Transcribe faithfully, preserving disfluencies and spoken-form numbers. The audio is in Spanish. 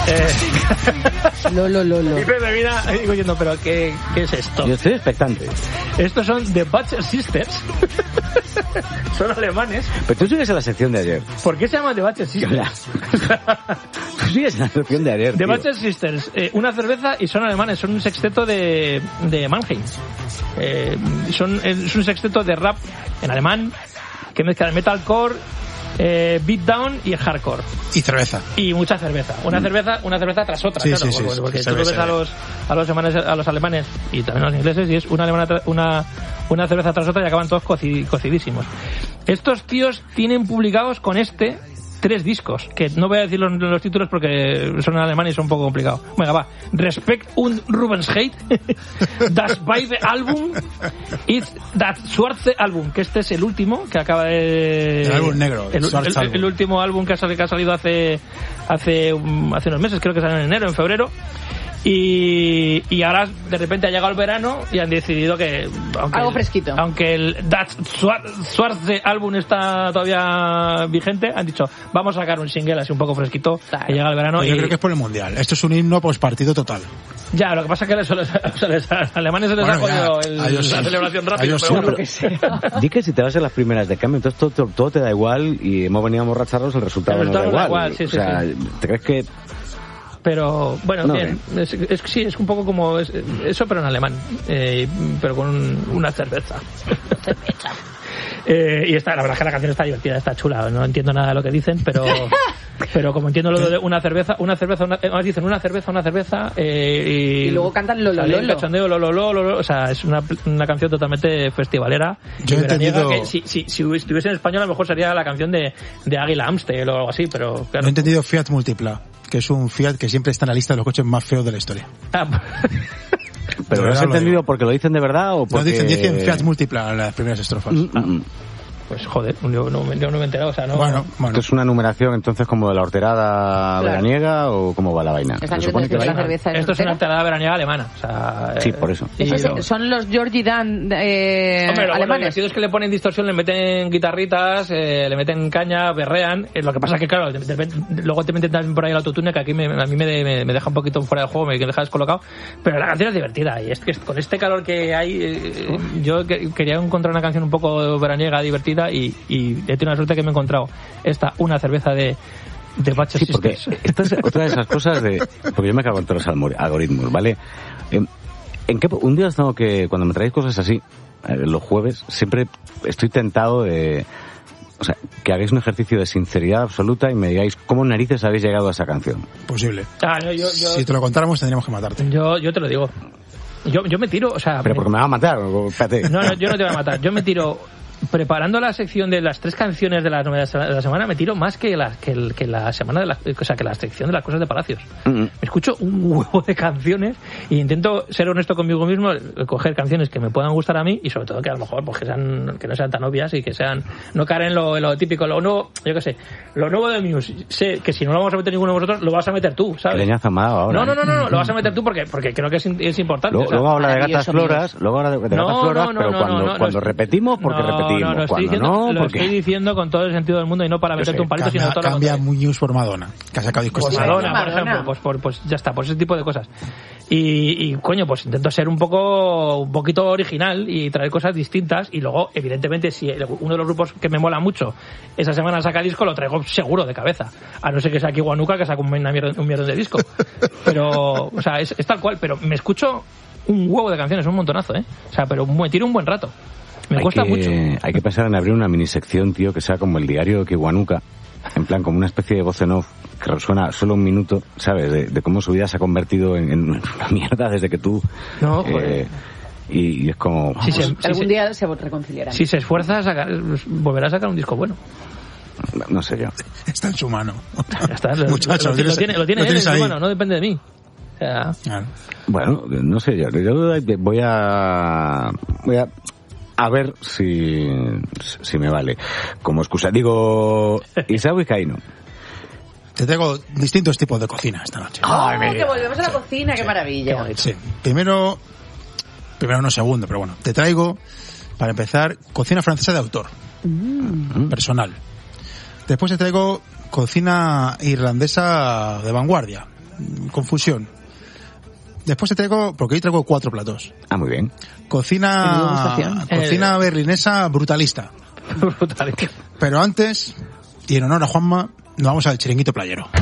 Eh... Lo, lo, lo, lo. Y me mira y digo diciendo, pero ¿qué, ¿qué es esto? Yo estoy expectante. Estos son The Butcher Sisters. Son alemanes. Pero tú sigues en la sección de ayer. ¿Por qué se llama The Butcher Sisters? Tú sigues en la sección de ayer, The tío. Butcher Sisters, eh, una cerveza y son alemanes, son un sexteto de, de Mannheim. Eh, son, es un sexteto de rap en alemán que mezcla el metalcore, eh, beatdown y el hardcore. Y cerveza. Y mucha cerveza. Una mm. cerveza, una cerveza tras otra, sí, claro. Sí, sí, porque porque sí, tú lo ves ve, a los, a los alemanes, a los alemanes y también a los ingleses y es una alemana tra- una, una cerveza tras otra y acaban todos coci- cocidísimos. Estos tíos tienen publicados con este tres discos, que no voy a decir los, los títulos porque son en alemán y son un poco complicados. Venga, va. Respect und Rubensheit, Das Weibe Album, ist das Schwarze Album, que este es el último, que acaba de... El álbum negro, el, el, el, el, el último álbum que ha, salido, que ha salido hace, hace, um, hace unos meses, creo que salió en enero, en febrero. Y, y ahora de repente ha llegado el verano y han decidido que aunque algo el, fresquito, aunque el Das Schwarze Album está todavía vigente, han dicho vamos a sacar un single así un poco fresquito, claro, que llega el verano. Yo y... creo que es por el mundial. Esto es un himno post partido total. Ya, lo que pasa es que les, les, les, a los alemanes se les bueno, ha jodido el, la sí. celebración rápida, pero bueno, que sea. Di que si te vas en las primeras de cambio, entonces todo, todo, todo te da igual y hemos venido a emborracharnos, el resultado, el resultado no da igual. igual sí, o sí, sea, sí. ¿Te crees que...? Pero bueno, no, bien, eh. es, es, sí, es un poco como es, eso, pero en alemán, eh, pero con un, una cerveza. cerveza. Eh, y está, la verdad es que la canción está divertida, está chula, no entiendo nada de lo que dicen, pero pero como entiendo lo de una cerveza, una cerveza, una, eh, dicen una cerveza, una cerveza, eh, y, y luego cantan lo lo lo, lo. Cachondeo, lo, lo, lo, lo, lo, o sea, es una, una canción totalmente festivalera. Yo he entendido que si, si, si estuviese en español a lo mejor sería la canción de, de Águila Amstel o algo así, pero claro. Yo he entendido Fiat Multipla, que es un Fiat que siempre está en la lista de los coches más feos de la historia. Ah, ¿Pero lo has entendido lo porque lo dicen de verdad o porque...? No, dicen, dicen Fiat Multipla en las primeras estrofas. Mm-mm. Pues joder, yo no, yo no me he enterado, o sea, no... Bueno, bueno. ¿Es una numeración entonces como de la horterada claro. veraniega o cómo va la vaina? Se supone que la cerveza es Esto es una horterada veraniega alemana, o sea... Sí, por eso. ¿Es ese, ¿Son los Georgie Dan eh, Hombre, lo, alemanes? Lo divertido es que le ponen distorsión, le meten guitarritas, eh, le meten caña, berrean, eh, lo que pasa es que claro, de, de, de, luego te meten también por ahí el autotune, que aquí me, a mí me, me, me deja un poquito fuera del juego, me deja descolocado, pero la canción es divertida, y es que con este calor que hay, eh, yo que, quería encontrar una canción un poco veraniega, divertida, y, y he tenido la suerte que me he encontrado esta, una cerveza de de Butcher sí, porque Sisters. Esta es otra de esas cosas de... Porque yo me cago en todos los algoritmos, ¿vale? ¿En, en qué, un día os tengo que... Cuando me traéis cosas así, eh, los jueves, siempre estoy tentado de... O sea, que hagáis un ejercicio de sinceridad absoluta y me digáis cómo narices habéis llegado a esa canción. Posible. Ah, no, yo, yo, si te lo contáramos tendríamos que matarte. Yo, yo te lo digo. Yo, yo me tiro, o sea... Pero me... porque me va a matar, espérate. No, no, yo no te voy a matar. Yo me tiro... Preparando la sección de las tres canciones de las novedades de la semana, me tiro más que la, que, el, que la semana de la, o sea, que la sección de las cosas de Palacios. Mm-hmm. Me escucho un huevo de canciones e intento ser honesto conmigo mismo, coger canciones que me puedan gustar a mí y sobre todo que a lo mejor pues que sean, que no sean tan obvias y que sean, no caer en lo, en lo típico, lo nuevo, yo qué sé, lo nuevo de Muse. Sé que si no lo vamos a meter ninguno de vosotros, lo vas a meter tú, ¿sabes? Qué leñazo me ha dado ahora. No, no, no, no, no, lo vas a meter tú porque, porque creo que es, es importante. Luego, o sea, luego habla de gatas floras, luego habla de, de no, gatas floras, no, no, pero no, cuando, no, no, cuando no, repetimos, porque no, repetimos. No, no, cuando diciendo, no, lo porque... estoy diciendo con todo el sentido del mundo y no para meterte sé, un palito, cambia, sino todo lo cambia contrario. Muñoz por Madonna, que ha sacado discos. Pues Madonna, por ejemplo, pues, por, pues ya está, por ese tipo de cosas. Y, y coño, pues intento ser un poco, un poquito original y traer cosas distintas. Y luego, evidentemente, si uno de los grupos que me mola mucho esa semana saca disco, lo traigo seguro de cabeza. A no ser que sea aquí Guanuca, que saca un mierda, un mierda de disco. Pero, o sea, es, es tal cual. Pero me escucho un huevo de canciones, un montonazo, ¿eh? O sea, pero me tiro un buen rato. Me hay cuesta que, mucho. Hay que pensar en abrir una minisección, tío, que sea como el diario de Kiwanuka, en plan como una especie de voz en off que resuena solo un minuto, ¿sabes? De, de cómo su vida se ha convertido en, en una mierda desde que tú... No, joder. Eh, y, y es como... Si se, algún si día se, se reconciliarán. Si se esfuerza, a sacar, volverá a sacar un disco bueno. No, no sé yo. Está en su mano. Ya está, lo, Muchacho, lo, lo, lo tiene, lo tiene lo él en su mano, no depende de mí. O sea... Claro. Bueno, no sé yo. Yo voy a... Voy a... A ver si, si me vale como excusa. Digo, Isao y Caíno. Te traigo distintos tipos de cocina esta noche. ¡Oh, Ay, que volvemos a la sí, cocina! Sí, ¡Qué maravilla! Qué sí, primero, primero no segundo, pero bueno, te traigo, para empezar, cocina francesa de autor, mm. personal. Después te traigo cocina irlandesa de vanguardia, confusión. Después te traigo, porque hoy traigo cuatro platos. Ah, muy bien. Cocina, cocina Eh. berlinesa brutalista. Brutal. Pero antes, y en honor a Juanma, nos vamos al chiringuito playero.